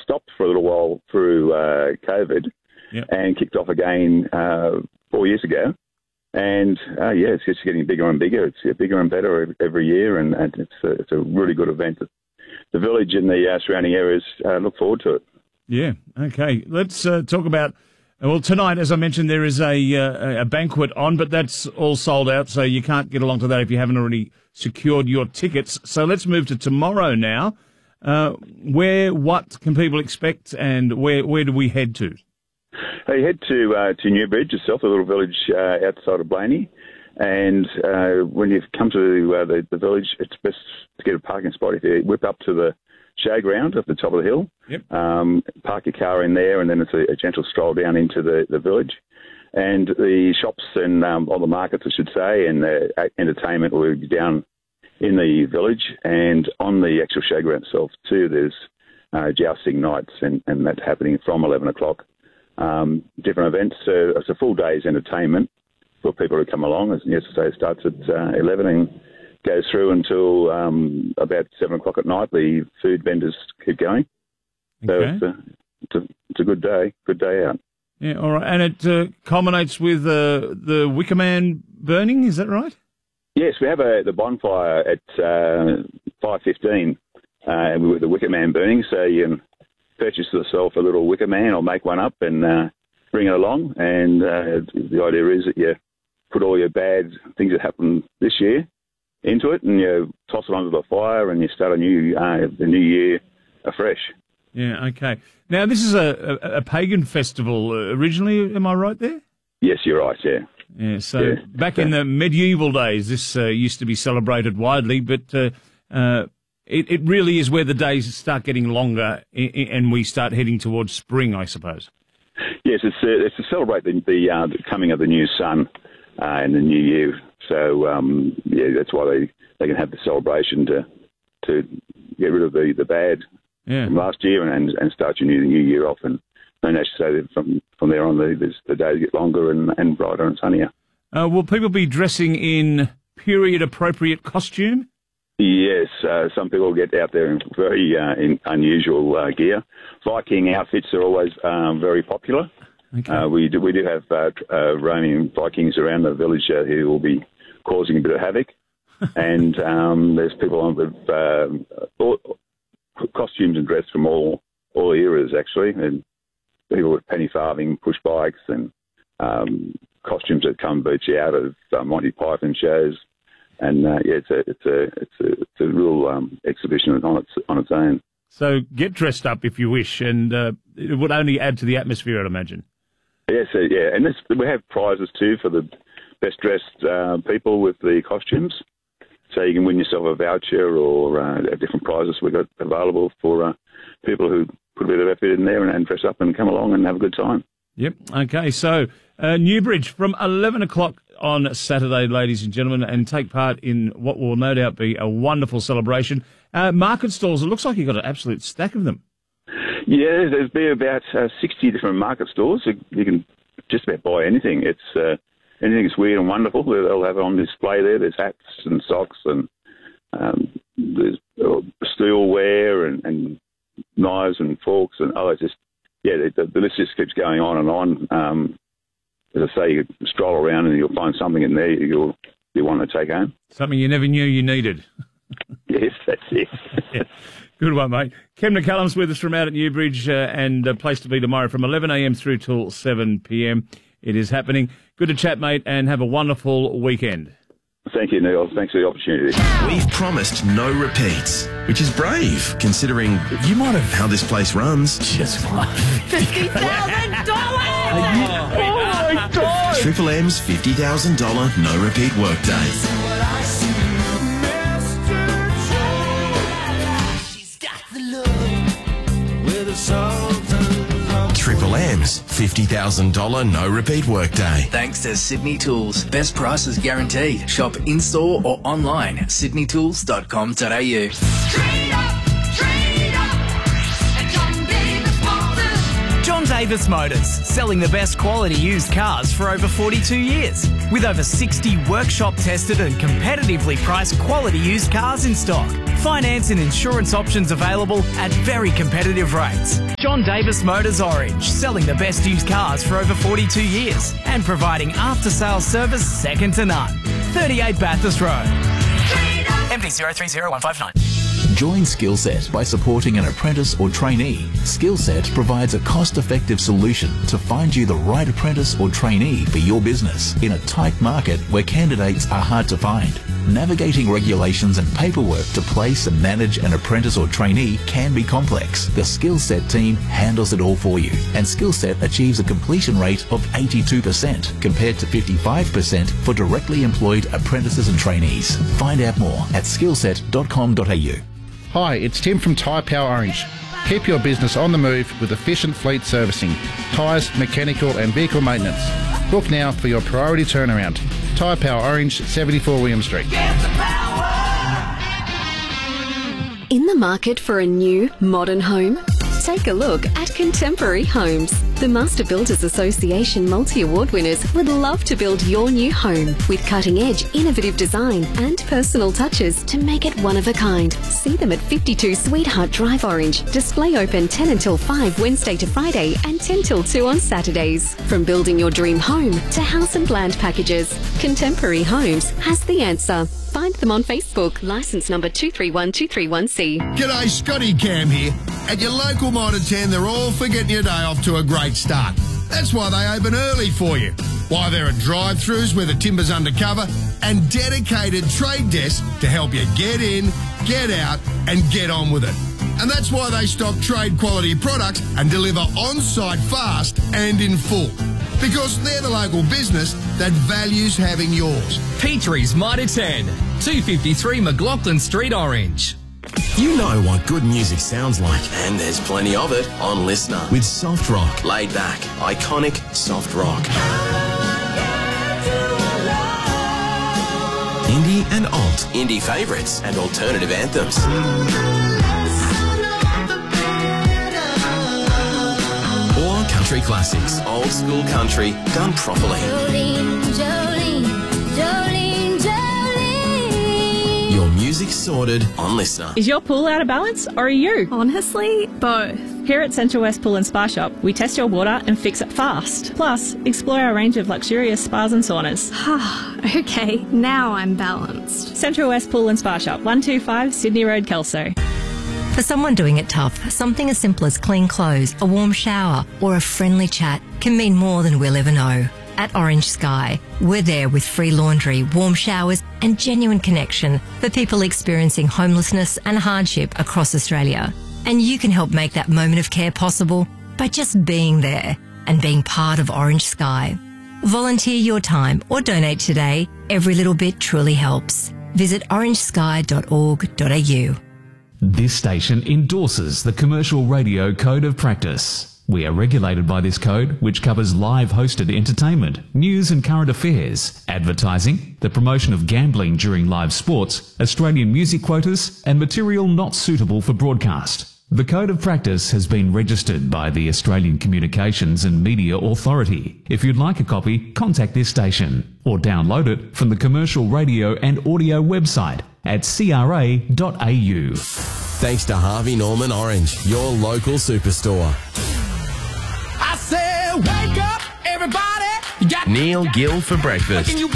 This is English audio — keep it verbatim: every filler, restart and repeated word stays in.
stopped for a little while through uh, COVID yep. and kicked off again uh, four years ago. And, uh, yeah, it's just getting bigger and bigger. It's bigger and better every, every year, and, and it's, a, it's a really good event. The village and the uh, surrounding areas uh, look forward to it. Yeah, okay. Let's uh, talk about, well, tonight, as I mentioned, there is a, uh, a banquet on, but that's all sold out, so you can't get along to that if you haven't already secured your tickets. So let's move to tomorrow now. Uh, where, what can people expect, and where, where do we head to? They head to uh, to Newbridge itself, a little village uh, outside of Blaney. And uh, when you come to uh, the, the village, it's best to get a parking spot. If you whip up to the showground at the top of the hill, yep. um, park your car in there, and then it's a, a gentle stroll down into the, the village. And the shops and um, all the markets, I should say, and the entertainment will be down in the village. And on the actual showground itself, too, there's uh, jousting nights, and, and that's happening from eleven o'clock. Um, different events. Uh, it's a full day's entertainment for people who come along. As yesterday, it starts at uh, eleven and goes through until um, about seven o'clock at night. The food vendors keep going. So okay. it's, a, it's, a, it's a good day, good day out. Yeah, all right. And it uh, culminates with uh, the Wicker Man burning, is that right? Yes, we have a, the bonfire at uh, five fifteen uh, with the Wicker Man burning, so you can purchase yourself a little Wicker Man or make one up and uh, bring it along. And uh, the idea is that you put all your bad things that happened this year into it, and you toss it onto the fire, and you start a new uh, the new year afresh. Yeah, okay. Now, this is a, a, a pagan festival originally, am I right there? Yes, you're right, yeah. Yeah, so yeah. back in the medieval days, this uh, used to be celebrated widely, but uh, uh, it, it really is where the days start getting longer and we start heading towards spring, I suppose. Yes, it's, uh, it's to celebrate the, the, uh, the coming of the new sun uh, and the new year. So, um, yeah, that's why they, they can have the celebration to to get rid of the, the bad yeah. from last year and, and start your new, new year off. And don't actually say that from, from there on, the, the days get longer and, and brighter and sunnier. Uh, will people be dressing in period-appropriate costume? Yes, uh, some people get out there in very uh, in unusual uh, gear. Viking outfits are always um, very popular. Okay. Uh, we do we do have uh, uh, roaming Vikings around the village uh, who will be causing a bit of havoc, and um, there's people on with uh, all, costumes and dress from all all eras actually, and people with penny farthing, push bikes, and um, costumes that come virtually out of uh, Monty Python shows. And uh, yeah, it's a it's a it's a it's a real um, exhibition on its on its own. So get dressed up if you wish, and uh, it would only add to the atmosphere, I'd imagine. Yes, yeah, so, yeah, and this, we have prizes too for the best dressed uh, people with the costumes. So you can win yourself a voucher or uh, different prizes we've got available for uh, people who put a bit of effort in there and, and dress up and come along and have a good time. Yep. Okay. So uh, Newbridge from eleven o'clock on Saturday, ladies and gentlemen, and take part in what will no doubt be a wonderful celebration. Uh, market stalls, it looks like you've got an absolute stack of them. Yeah, there's been about uh, sixty different market stores. So you can just about buy anything. It's uh, anything that's weird and wonderful. They'll have it on display there. There's hats and socks and um, there's uh, steelware and, and knives and forks and oh, it's just yeah, the, the list just keeps going on and on. Um, As I say, you stroll around and you'll find something in there you'll you want to take home. Something you never knew you needed. Yes, that's it. Yeah. Good one, mate. Kem McCallum's with us from out at Newbridge, uh, and a place to be tomorrow from eleven a.m. through till seven p.m. It is happening. Good to chat, mate, and have a wonderful weekend. Thank you, Neil. Thanks for the opportunity. We've promised no repeats, which is brave, considering you might have how this place runs. Just what? fifty thousand dollars! Oh, my God! Triple M's fifty thousand dollars no repeat workday. Triple M's fifty thousand dollars no repeat workday. Thanks to Sydney Tools. Best prices guaranteed. Shop in-store or online at sydney tools dot com dot a u. Trade up, trade up, at John Davis Motors. John Davis Motors, selling the best quality used cars for over forty-two years. With over sixty workshop-tested and competitively priced quality used cars in stock. Finance and insurance options available at very competitive rates. John Davis Motors Orange, selling the best used cars for over forty-two years and providing after-sales service second to none. thirty-eight Bathurst Road. M D zero three zero one five nine. Join Skillset by supporting an apprentice or trainee. Skillset provides a cost-effective solution to find you the right apprentice or trainee for your business in a tight market where candidates are hard to find. Navigating regulations and paperwork to place and manage an apprentice or trainee can be complex. The Skillset team handles it all for you, and Skillset achieves a completion rate of eighty-two percent compared to fifty-five percent for directly employed apprentices and trainees. Find out more at skillset dot com dot a u. Hi, it's Tim from Tyre Power Orange. Keep your business on the move with efficient fleet servicing, tyres, mechanical and vehicle maintenance. Book now for your priority turnaround. Tyre Power Orange, seventy-four William Street. In the market for a new, modern home? Take a look at Contemporary Homes. The Master Builders Association multi-award winners would love to build your new home with cutting-edge, innovative design and personal touches to make it one of a kind. See them at fifty-two Sweetheart Drive, Orange. Display open ten until five Wednesday to Friday and ten till two on Saturdays. From building your dream home to house and land packages, Contemporary Homes has the answer. Find them on Facebook. Licence number two three one two three one C. G'day, Scotty Cam here. At your local Mitre ten, they're all for getting your day off to a great start. That's why they open early for you. Why there are drive-thrus where the timber's undercover and dedicated trade desks to help you get in, get out and get on with it. And that's why they stock trade quality products and deliver on-site fast and in full. Because they're the local business that values having yours. Petrie's Mitre ten, two fifty-three McLaughlin Street, Orange. You know what good music sounds like, and there's plenty of it on Listener. With soft rock, laid back, iconic soft rock. Indie and alt, indie favourites and alternative anthems. Or country classics, old school country done properly. Jolene, Jolene, Jolene, Jolene. Your music sorted on Listener. Is your pool out of balance or are you? Honestly, both. Here at Central West Pool and Spa Shop, we test your water and fix it fast. Plus, explore our range of luxurious spas and saunas. Okay, now I'm balanced. Central West Pool and Spa Shop, one two five Sydney Road, Kelso. For someone doing it tough, something as simple as clean clothes, a warm shower, or a friendly chat can mean more than we'll ever know. At Orange Sky, we're there with free laundry, warm showers, and genuine connection for people experiencing homelessness and hardship across Australia. And you can help make that moment of care possible by just being there and being part of Orange Sky. Volunteer your time or donate today. Every little bit truly helps. Visit orange sky dot org dot a u. This station endorses the Commercial Radio Code of Practice. We are regulated by this code, which covers live hosted entertainment, news and current affairs, advertising, the promotion of gambling during live sports, Australian music quotas, and material not suitable for broadcast. The Code of Practice has been registered by the Australian Communications and Media Authority. If you'd like a copy, contact this station or download it from the Commercial Radio and Audio website at c r a dot a u. Thanks to Harvey Norman Orange, your local superstore. I said, wake up, everybody. You got Neil Gill for breakfast.